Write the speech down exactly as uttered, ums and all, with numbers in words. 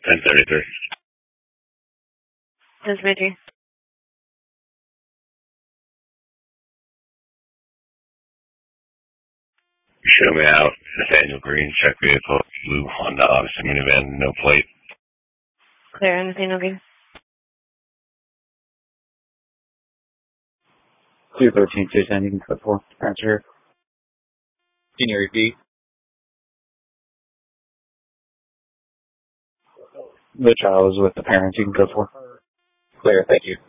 ten thirty-three. This is Midgie. Show me out. Nathaniel Green, check vehicle, blue Honda Odyssey minivan, no plate. Clear, Nathaniel Green. two thirteen, two ten, you can put four. Answer. Can you repeat? The child is with the parents, you can go for. Clear, thank you.